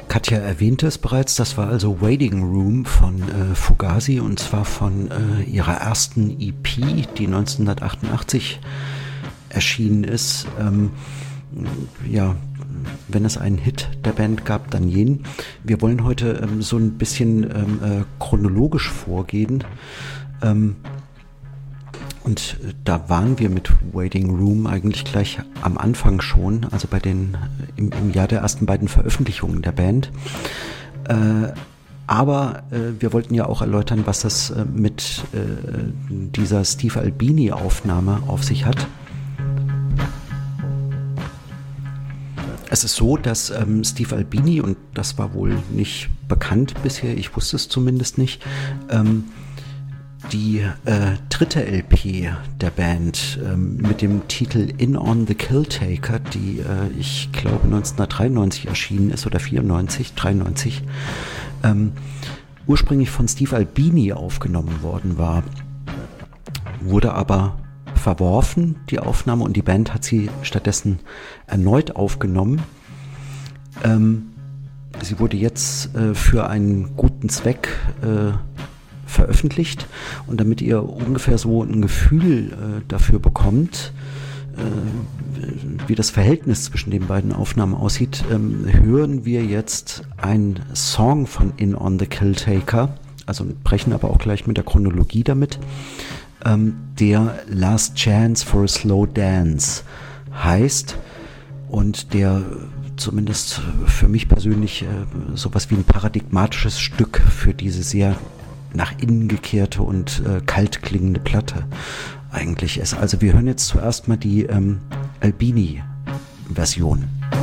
Katja erwähnte es bereits, das war also Waiting Room von Fugazi, und zwar von ihrer ersten EP, die 1988 erschienen ist. Ja, wenn es einen Hit der Band gab, dann jenen. Wir wollen heute so ein bisschen chronologisch vorgehen. Und da waren wir mit Waiting Room eigentlich gleich am Anfang schon, also bei im Jahr der ersten beiden Veröffentlichungen der Band. Aber wir wollten ja auch erläutern, was das mit dieser Steve Albini-Aufnahme auf sich hat. Es ist so, dass Steve Albini, und das war wohl nicht bekannt bisher, ich wusste es zumindest nicht, die dritte LP der Band mit dem Titel In on the Killtaker, die ich glaube 1993 erschienen ist oder 93, ursprünglich von Steve Albini aufgenommen worden war, wurde aber verworfen, die Aufnahme, und die Band hat sie stattdessen erneut aufgenommen. Sie wurde jetzt für einen guten Zweck veröffentlicht, und damit ihr ungefähr so ein Gefühl dafür bekommt, wie das Verhältnis zwischen den beiden Aufnahmen aussieht, hören wir jetzt einen Song von In on the Killtaker, also brechen aber auch gleich mit der Chronologie damit, der Last Chance for a Slow Dance heißt und der zumindest für mich persönlich sowas wie ein paradigmatisches Stück für diese sehr nach innen gekehrte und kalt klingende Platte eigentlich ist. Also wir hören jetzt zuerst mal die Albini-Version.